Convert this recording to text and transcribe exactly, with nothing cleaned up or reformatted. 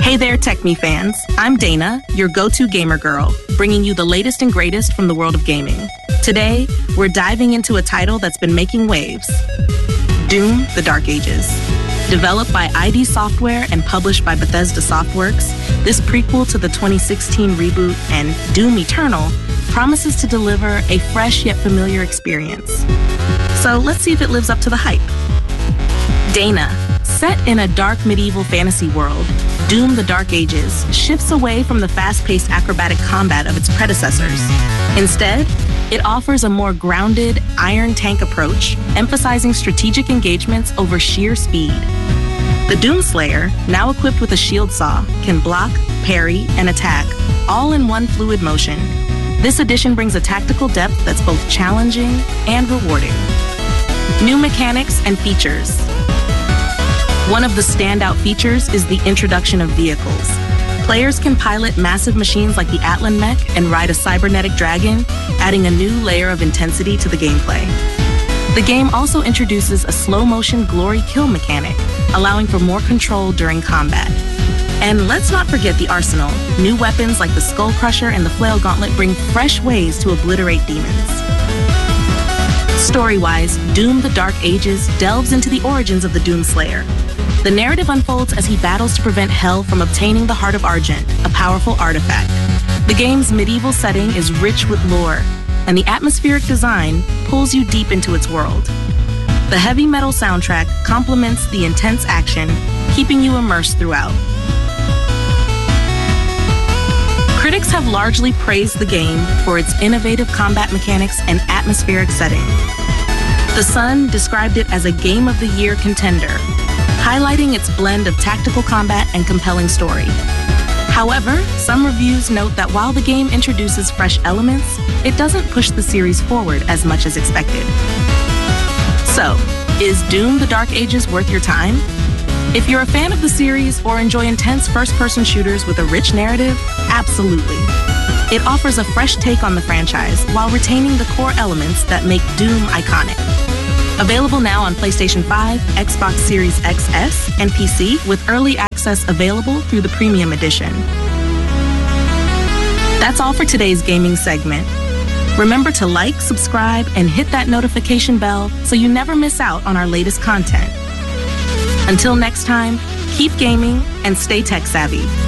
Hey there, TechMe fans. I'm Dana, your go-to gamer girl, bringing you the latest and greatest from the world of gaming. Today, we're diving into a title that's been making waves. Doom: The Dark Ages. Developed by I D Software and published by Bethesda Softworks, this prequel to the twenty sixteen reboot and Doom Eternal promises to deliver a fresh yet familiar experience. So let's see if it lives up to the hype. Dana, set in a dark medieval fantasy world, Doom: The Dark Ages shifts away from the fast-paced acrobatic combat of its predecessors. Instead, it offers a more grounded, iron tank approach, emphasizing strategic engagements over sheer speed. The Doomslayer, now equipped with a shield saw, can block, parry, and attack, all in one fluid motion. This addition brings a tactical depth that's both challenging and rewarding. New mechanics and features. One of the standout features is the introduction of vehicles. Players can pilot massive machines like the Atlan mech and ride a cybernetic dragon, adding a new layer of intensity to the gameplay. The game also introduces a slow-motion glory kill mechanic, allowing for more control during combat. And let's not forget the arsenal. New weapons like the Skull Crusher and the Flail Gauntlet bring fresh ways to obliterate demons. Story-wise, Doom: The Dark Ages delves into the origins of the Doomslayer. The narrative unfolds as he battles to prevent Hell from obtaining the Heart of Argent, a powerful artifact. The game's medieval setting is rich with lore, and the atmospheric design pulls you deep into its world. The heavy metal soundtrack complements the intense action, keeping you immersed throughout. Critics have largely praised the game for its innovative combat mechanics and atmospheric setting. The Sun described it as a Game of the Year contender, highlighting its blend of tactical combat and compelling story. However, some reviews note that while the game introduces fresh elements, it doesn't push the series forward as much as expected. So, is Doom: The Dark Ages worth your time? If you're a fan of the series or enjoy intense first-person shooters with a rich narrative, absolutely. It offers a fresh take on the franchise while retaining the core elements that make Doom iconic. Available now on PlayStation five, Xbox Series X S, and P C, with early access available through the Premium Edition. That's all for today's gaming segment. Remember to like, subscribe, and hit that notification bell so you never miss out on our latest content. Until next time, keep gaming and stay tech savvy.